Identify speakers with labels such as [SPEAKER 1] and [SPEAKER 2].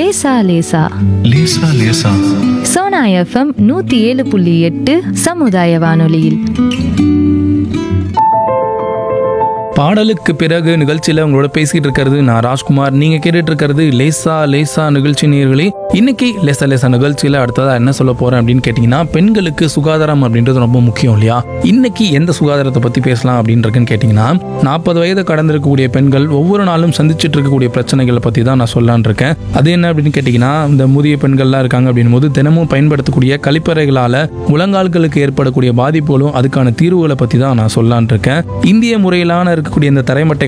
[SPEAKER 1] லேசா லேசா
[SPEAKER 2] லேசா லேசா.
[SPEAKER 1] சோனா எஃப்எம் 107.8 சமுதாய வானொலியில்.
[SPEAKER 3] பாடலுக்கு பிறகு நிகழ்ச்சியில் உங்களோட பேசிட்டு இருக்கிறது நான் ராஜ்குமார். நீங்க கேட்டுட்டு இருக்கிறது லேசா லேசா நிகழ்ச்சி நேயர்களே. இன்னைக்கு லேசா லேசா நிகழ்ச்சியில அடுத்ததா என்ன சொல்ல போறேன் அப்படின்னு கேட்டீங்கன்னா, பெண்களுக்கு சுகாதாரம் அப்படின்றது ரொம்ப முக்கியம் இல்லையா? இன்னைக்கு எந்த சுகாதாரத்தை பத்தி பேசலாம் அப்படின்னு கேட்டீங்கன்னா, 40 வயது கடந்திருக்கக்கூடிய பெண்கள் ஒவ்வொரு நாளும் சந்திச்சுட்டு இருக்கக்கூடிய பிரச்சனைகளை பத்தி தான் நான் சொல்லலான் இருக்கேன். அது என்ன அப்படின்னு கேட்டீங்கன்னா, இந்த முதிய பெண்கள்லாம் இருக்காங்க அப்படின்னும் போது தினமும் பயன்படுத்தக்கூடிய கழிப்பறைகளால முழங்கால்களுக்கு ஏற்படக்கூடிய பாதிப்புகளும் அதுக்கான தீர்வுகளை பத்தி தான் நான் சொல்லலான் இருக்கேன். இந்திய முறையிலான இருக்கக்கூடிய இந்த தரைமட்டை